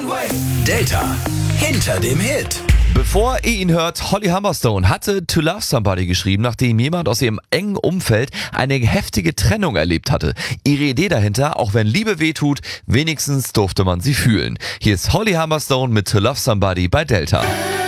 Delta hinter dem Hit. Bevor ihr ihn hört, Holly Humberstone hatte To Love Somebody geschrieben, nachdem jemand aus ihrem engen Umfeld eine heftige Trennung erlebt hatte. Ihre Idee dahinter, auch wenn Liebe wehtut, wenigstens durfte man sie fühlen. Hier ist Holly Humberstone mit To Love Somebody bei Delta.